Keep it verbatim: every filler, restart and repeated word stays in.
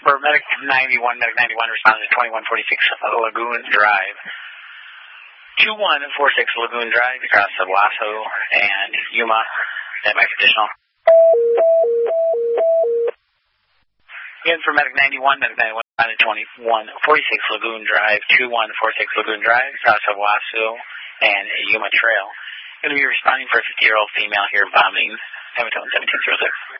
for Medic ninety-one, Medic ninety-one responding to twenty-one forty-six Lagoon Drive. two one four six Lagoon Drive across Owasso and Yuma. Stand by for additional. Again, for Medic ninety-one, Medic ninety-one responding to twenty-one forty-six Lagoon Drive, two one four six Lagoon Drive across Owasso and Yuma Trail. Going to be responding for a fifty-year-old female here vomiting. seventeen seventeen zero six.